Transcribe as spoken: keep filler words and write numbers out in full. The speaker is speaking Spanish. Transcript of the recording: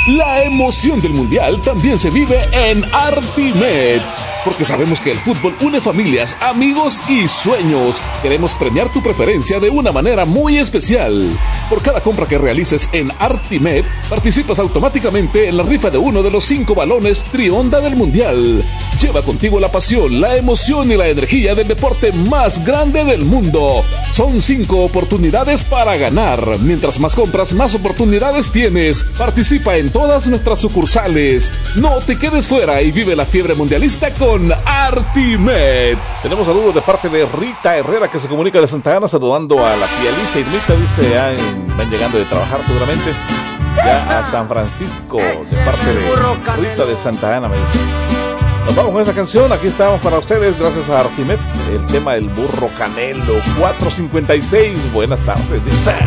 La emoción del Mundial también se vive en Artimed, porque sabemos que el fútbol une familias, amigos y sueños. Queremos premiar tu preferencia de una manera muy especial. Por cada compra que realices en Artimed, participas automáticamente en la rifa de uno de los cinco balones Trionda del Mundial. Lleva contigo la pasión, la emoción y la energía del deporte más grande del mundo. Son cinco oportunidades para ganar. Mientras más compras, más oportunidades tienes. Participa en todas nuestras sucursales. No te quedes fuera y vive la fiebre mundialista con Artimed. Tenemos saludos de parte de Rita Herrera, que se comunica de Santa Ana, saludando a la tía Alicia. Y Rita dice, ya en, van llegando de trabajar seguramente, ya a San Francisco, de parte de Rita de Santa Ana, me dice. Nos vamos con esa canción, aquí estamos para ustedes, gracias a Artimed, el tema del burro Canelo, cuatro cincuenta y seis, buenas tardes, dice.